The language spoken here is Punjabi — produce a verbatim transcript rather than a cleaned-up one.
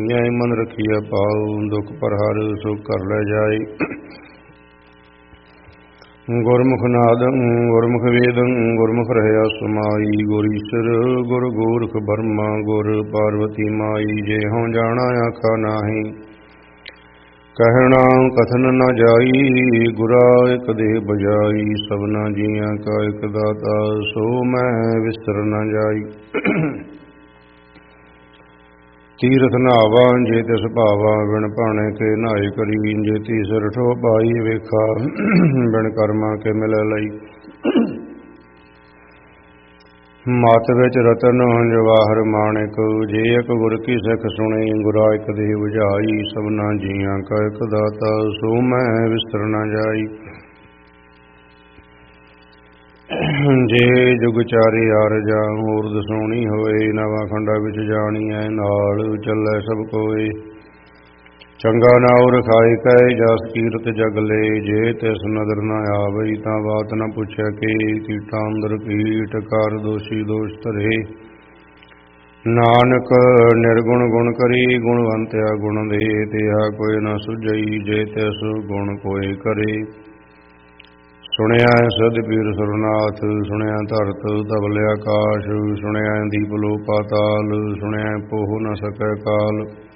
ਮਨ ਰਖੀਐ ਪਾਉ, ਦੁਖ ਪਰ ਹਰ ਸੁਖ ਕਰ ਲੈ ਜਾਏ। ਗੁਰਮੁਖ ਨਾਦੰ ਗੁਰਮੁਖ ਵੇਦੰ ਗੁਰਮੁਖ ਰਹਿਆ ਸਮਾਈ, ਗੁਰ ਈਸਰ ਗੁਰ ਗੋਰਖ ਬਰਮਾ ਗੁਰ ਪਾਰਵਤੀ ਮਾਈ। ਜੇ ਹਉ ਜਾਣਾ ਆਖਾ ਨਾਹੀ, ਕਹਿਣਾ ਕਥਨ ਨ ਜਾਈ, ਗੁਰਾ ਇਕ ਦੇਹ ਬਜਾਈ। ਸਭਨਾ ਜੀਆਂ ਕਾ ਇਕ ਦਾਤਾ, ਸੋ ਮੈਂ ਵਿਸਰ ਨ ਜਾਈ। ਤੀਰਥ ਨਹਾਵਾ ਜੇ ਤਿਸ ਭਾਵਾ, ਬਿਨ ਭਾਣੇ ਕੇ ਨਹਾਏ ਕਰੀ। ਜੇ ਤੀਸਰ ਠੋ ਪਾਈ ਵੇਖਾ, ਬਿਨ ਕਰਮਾਂ ਕੇ ਮਿਲੈ ਲਈ। ਮਤ ਵਿੱਚ ਰਤਨ ਜਵਾਹਰ ਮਾਣਿਕ, ਜੇ ਇਕ ਗੁਰ ਕੀ ਸਿੱਖ ਸੁਣੇ। ਗੁਰਾ ਇਕ ਦੇਹ ਬੁਝਾਈ, ਸਭਨਾ ਜੀਆਂ ਕਾ ਇਕ ਦਾਤਾ, ਸੋ ਮੈਂ ਵਿਸਰ ਨ ਜਾਈ। ਜੇ ਜੁਗ ਚਾਰੇ ਆਰਜਾ, ਮੂਰਧ ਸੋਹਣੀ ਹੋਏ। ਨਵਾਂ ਖੰਡਾ ਵਿੱਚ ਜਾਣੀਐ, ਨਾਲ ਚੱਲੈ ਸਭ ਕੋਏ। ਚੰਗਾ ਨਾਉ ਰਖਾਇ ਕੈ, ਜਸ ਕੀਰਤ ਜਗ ਲੈ। ਜੇ ਤਿਸ ਨਦਰ ਨ ਆਵਈ, ਤਾਂ ਬਾਤ ਨ ਪੁੱਛੈ ਕੇ। ਕੀਟਾਂ ਅੰਦਰ ਕੀਟ, ਕਰ ਦੋਸ਼ੀ ਦੋਸ਼ ਧਰੇ। ਨਾਨਕ ਨਿਰਗੁਣ ਗੁਣ ਕਰੀ, ਗੁਣਵੰਤਿਆ ਗੁਣ ਦੇ। ਤਿਹਾ ਕੋਈ ਨ ਸੁਝਈ, ਜੇ ਤਿਸ ਗੁਣ ਕੋਈ ਕਰੇ। ਸੁਣਿਆ ਸਦ ਪੀਰ ਸੁਰਨਾਥ, ਸੁਣਿਆ ਧਰਤ ਧਵਲ ਆਕਾਸ਼। ਸੁਣਿਆ ਦੀਪ ਲੋ ਪਾਤਾਲ, ਸੁਣਿਆ ਪੋਹ ਨ ਸਕੈ ਕਾਲ।